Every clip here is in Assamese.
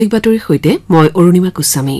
বাতৰিৰ সৈতে মই অৰুণিমা গোস্বামী।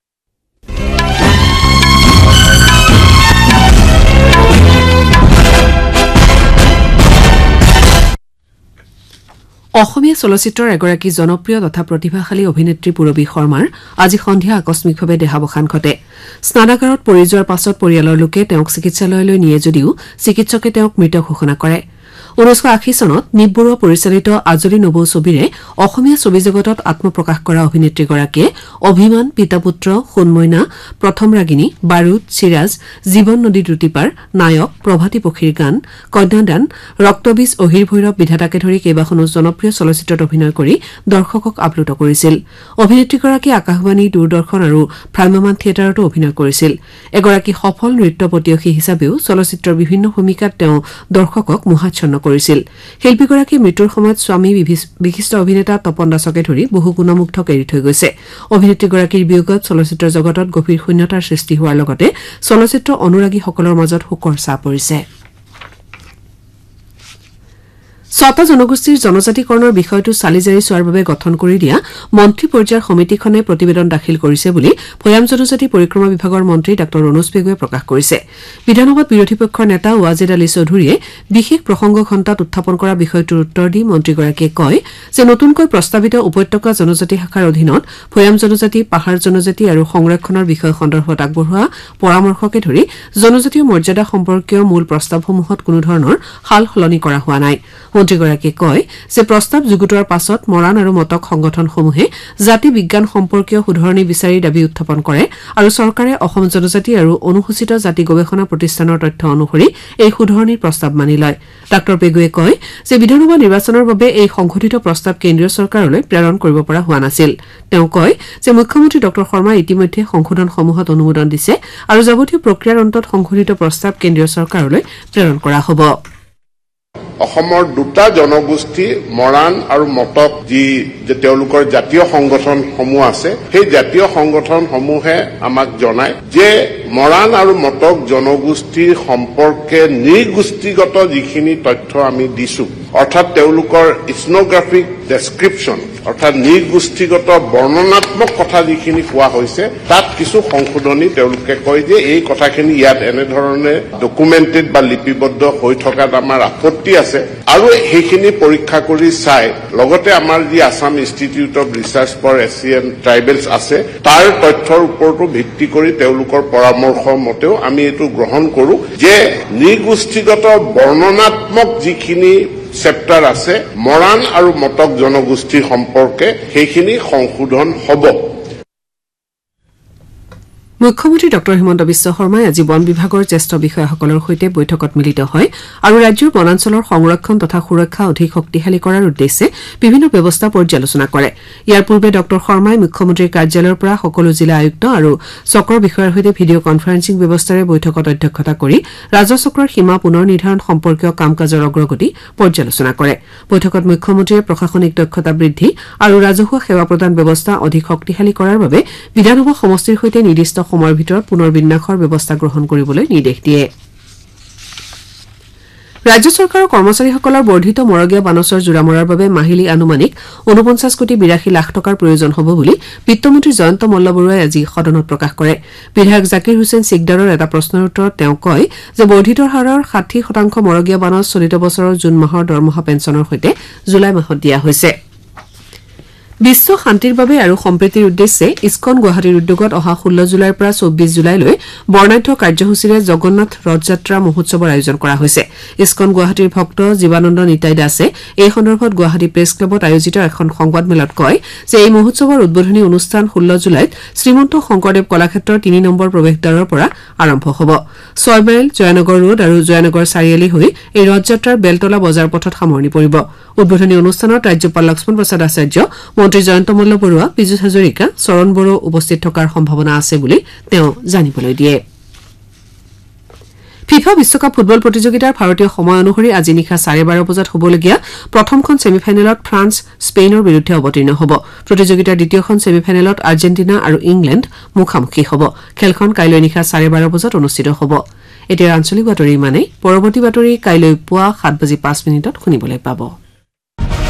অসমীয়া চলচ্চিত্ৰৰ এগৰাকী জনপ্ৰিয় তথা প্ৰতিভাশালী অভিনেত্ৰী পূৰবী শৰ্মাৰ আজি সন্ধিয়া আকস্মিকভাৱে দেহাৱসান ঘটে। স্নানাগাৰত পৰি যোৱাৰ পাছত পৰিয়ালৰ লোকে তেওঁক চিকিৎসালয়লৈ নিয়ে যদিও চিকিৎসকে তেওঁক মৃত ঘোষণা কৰে। 1980 চনত নিপ বৰুৱা পৰিচালিত আজলি নবৌ ছবিৰে অসমীয়া ছবি জগতত আত্মপ্ৰকাশ কৰা অভিনেত্ৰীগৰাকীয়ে অভিমান, পিতাপুত্ৰ, সোণমইনা, প্ৰথম ৰাগিনী, বাৰুদ, চিৰাজ, জীৱন নদী দ্ৰুতিপাৰ, নায়ক, প্ৰভাতী পক্ষীৰ গান, কন্যাদান, ৰক্তবীজ, অহিৰ ভৈৰৱ, বিধাতাকে ধৰি কেইবাখনো জনপ্ৰিয় চলচ্চিত্ৰত অভিনয় কৰি দৰ্শকক আপ্লুত কৰিছিল। অভিনেত্ৰীগৰাকীয়ে আকাশবাণী, দূৰদৰ্শন আৰু ভ্ৰাম্যমাণ থিয়েটাৰতো অভিনয় কৰিছিল। এগৰাকী সফল নৃত্য পটীয়সী হিচাপেও চলচ্চিত্ৰৰ বিভিন্ন ভূমিকাত তেওঁ দৰ্শকক মোহাচ্ছন্ন কৰিছিল। শিল্পীগৰাকীৰ মৃত্যুৰ সময়ত স্বামী বিশিষ্ট অভিনেতা তপন দাসকে ধৰি বহু গুণমুগ্ধক এৰি থৈ গৈছে। অভিনেত্ৰীগৰাকীৰ বিয়োগত চলচ্চিত্ৰ জগতত গভীৰ শূন্যতাৰ সৃষ্টি হোৱাৰ লগতে চলচ্চিত্ৰ অনুৰাগীসকলৰ মাজত শোকৰ ছাঁ পৰিছে। 6টা জনগোষ্ঠীৰ জনজাতিকৰণৰ বিষয়টো চালিজাৰি চোৱাৰ বাবে গঠন কৰি দিয়া মন্ত্ৰী পৰ্যায়ৰ সমিতিখনে প্ৰতিবেদন দাখিল কৰিছে বুলি ভৈয়াম জনজাতি পৰিক্ৰমা বিভাগৰ মন্ত্ৰী ডাঃ ৰণোজ পেগুৱে প্ৰকাশ কৰিছে। বিধানসভাত বিৰোধী পক্ষৰ নেতা ৱাজেদ আলী চৌধুৰীয়ে বিশেষ প্ৰসংগ ঘণ্টাত উত্থাপন কৰা বিষয়টোৰ উত্তৰ দি মন্ত্ৰীগৰাকীয়ে কয় যে নতুনকৈ প্ৰস্তাৱিত উপত্যকা জনজাতি শাখাৰ অধীনত ভৈয়াম জনজাতি, পাহাৰ জনজাতি আৰু সংৰক্ষণৰ বিষয় সন্দৰ্ভত আগবঢ়োৱা পৰামৰ্শকে ধৰি জনজাতীয় মৰ্যাদা সম্পৰ্কীয় মূল প্ৰস্তাৱসমূহত কোনো ধৰণৰ সাল সলনি কৰা হোৱা নাই। মন্ত্ৰীগৰাকীয়ে কয় যে প্ৰস্তাৱ যুগুতোৱাৰ পাছত মৰাণ আৰু মটক সংগঠনসমূহে জাতি বিজ্ঞান সম্পৰ্কীয় শুধৰণি বিচাৰি দাবী উত্থাপন কৰে আৰু চৰকাৰে অসম জনজাতি আৰু অনুসূচিত জাতি গৱেষণা প্ৰতিষ্ঠানৰ তথ্য অনুসৰি এই শুধৰণিৰ প্ৰস্তাৱ মানি লয়। ডাঃ পেগুৱে কয় যে বিধানসভা নিৰ্বাচনৰ বাবে এই সংশোধিত প্ৰস্তাৱ কেন্দ্ৰীয় চৰকাৰলৈ প্ৰেৰণ কৰিব পৰা হোৱা নাছিল। তেওঁ কয় যে মুখ্যমন্ত্ৰী ডাঃ শৰ্মাই ইতিমধ্যে সংশোধনসমূহত অনুমোদন দিছে আৰু যাৱতীয় প্ৰক্ৰিয়াৰ অন্তত সংশোধিত প্ৰস্তাৱ কেন্দ্ৰীয় চৰকাৰলৈ প্ৰেৰণ কৰা হ'ব। অসমৰ দুটা জনগোষ্ঠী মৰাণ আৰু মটক যি তেওঁলোকৰ জাতীয় সংগঠনসমূহ আছে, সেই জাতীয় সংগঠনসমূহে আমাক জনায় যে মৰাণ আৰু মটক জনগোষ্ঠীৰ সম্পৰ্কে নৃগোষ্ঠীগত যিখিনি তথ্য আমি দিছো, অৰ্থাৎ তেওঁলোকৰ ইথনোগ্ৰাফিক ডেছক্ৰিপশ্যন অৰ্থাৎ নৃগোষ্ঠীগত বৰ্ণনাত্মক কথা যিখিনি কোৱা হৈছে তাত কিছু সংশোধনী তেওঁলোকে কয় যে এই কথাখিনি ইয়াত এনেধৰণে ডকুমেণ্টেড বা লিপিবদ্ধ হৈ থকাত আমাৰ আপত্তি আছে আৰু সেইখিনি পৰীক্ষা কৰি চাই লগতে আমাৰ যি Assam institute of research for Asian tribals আছে তাৰ তথ্যৰ ওপৰতো ভিত্তি কৰি তেওঁলোকৰ পৰামৰ্শ মতেও আমি এইটো গ্ৰহণ কৰো যে নৃগোষ্ঠীগত বৰ্ণনাত্মক যিখিনি চেপ্টাৰ আছে মৰাণ আৰু মটক জনগোষ্ঠীৰ সম্পৰ্কে সেইখিনি সংশোধন হ'ব। মুখ্যমন্ত্ৰী ডাঃ হিমন্ত বিশ্ব শৰ্মাই আজি বন বিভাগৰ জ্যেষ্ঠ বিষয়াসকলৰ সৈতে বৈঠকত মিলিত হয় আৰু ৰাজ্যৰ বনাঞ্চলৰ সংৰক্ষণ তথা সুৰক্ষা অধিক শক্তিশালী কৰাৰ উদ্দেশ্যে বিভিন্ন ব্যৱস্থা পৰ্যালোচনা কৰে। ইয়াৰ পূৰ্বে ডাঃ শৰ্মাই মুখ্যমন্ত্ৰীৰ কাৰ্যালয়ৰ পৰা সকলো জিলা আয়ুক্ত আৰু চক্ৰৰ বিষয়াৰ সৈতে ভিডিঅ' কনফাৰেন্সিং ব্যৱস্থাৰে বৈঠকত অধ্যক্ষতা কৰি ৰাজহ চক্ৰৰ সীমা পুনৰ নিৰ্ধাৰণ সম্পৰ্কীয় কাম কাজৰ অগ্ৰগতি পৰ্যালোচনা কৰে। বৈঠকত মুখ্যমন্ত্ৰীয়ে প্ৰশাসনিক দক্ষতা বৃদ্ধি আৰু ৰাজহুৱা সেৱা প্ৰদান ব্যৱস্থা অধিক শক্তিশালী কৰাৰ বাবে বিধানসভা সমষ্টিৰ সৈতে নিৰ্দিষ্ট সময়ৰ ভিতৰত পুনৰ বিন্যাসৰ ব্যৱস্থা গ্ৰহণ কৰিবলৈ নিৰ্দেশ দিয়ে। ৰাজ্য চৰকাৰৰ কৰ্মচাৰীসকলৰ বৰ্ধিত মৰগীয়া বানচৰ জোৰা মৰাৰ বাবে মাহিলী আনুমানিক 49 কোটি 82 লাখ টকাৰ প্ৰয়োজন হ'ব বুলি বিত্তমন্ত্ৰী জয়ন্ত মল্লবৰুৱাই আজি সদনত প্ৰকাশ কৰে। বিধায়ক জাকিৰ হুছেইন চিকদাৰৰ এটা প্ৰশ্নৰ উত্তৰত তেওঁ কয় যে বৰ্ধিত হাৰৰ 60% মৰগীয়া বানচ চলিত বছৰৰ জুন মাহৰ দৰমহা পেঞ্চনৰ সৈতে জুলাই মাহত দিয়া হৈছে। বিশ্ব শান্তিৰ বাবে আৰু সম্প্ৰীতিৰ উদ্দেশ্যে ইস্কন গুৱাহাটীৰ উদ্যোগত অহা 16 জুলাইৰ পৰা 24 জুলাইলৈ বৰ্ণাঢ্য কাৰ্যসূচীৰে জগন্নাথ ৰথযাত্ৰা মহোৎসৱৰ আয়োজন কৰা হৈছে। ইস্কন গুৱাহাটীৰ ভক্ত জীৱানন্দ নিতাই দাসে এই সন্দৰ্ভত গুৱাহাটী প্ৰেছ ক্লাবত আয়োজিত এখন সংবাদমেলত কয় যে এই মহোৎসৱৰ উদ্বোধনী অনুষ্ঠান 16 জুলাইত শ্ৰীমন্ত শংকৰদেৱ কলাক্ষেত্ৰৰ 3 নম্বৰ প্ৰৱেশদ্বাৰৰ পৰা আৰম্ভ হ'ব। 6 মাইল, জয়নগৰ ৰোড আৰু জয়নগৰ চাৰিআলি হৈ এই ৰথযাত্ৰাৰ বেলতলা বজাৰ পথত সামৰণি পৰিব। উদ্বোধনী অনুষ্ঠানত ৰাজ্যপাল লক্ষ্মণ প্ৰসাদ আচাৰ্য, মন্ত্ৰী জয়ন্ত মল্লবৰুৱা, পীযুষ হাজৰিকা, চৰণ বড়ো উপস্থিত থকাৰ সম্ভাৱনা আছে বুলি তেওঁ জানিবলৈ দিয়ে। ফিফা বিশ্বকাপ ফুটবল প্ৰতিযোগিতাৰ ভাৰতীয় সময় অনুসৰি আজি নিশা 12:30 বজাত হ'বলগীয়া প্ৰথমখন ছেমিফাইনেলত ফ্ৰান্স স্পেইনৰ বিৰুদ্ধে অৱতীৰ্ণ হ'ব। প্ৰতিযোগিতাৰ দ্বিতীয়খন ছেমিফাইনেলত আৰ্জেণ্টিনা আৰু ইংলেণ্ড মুখামুখি হ'ব। খেলখন কাইলৈ নিশা 12:30 বজাত অনুষ্ঠিত হ'ব। এতিয়া আঞ্চলিক বাতৰি ইমানেই। পৰৱৰ্তী বাতৰি কাইলৈ পুৱা 7:05 শুনিবলৈ পাব।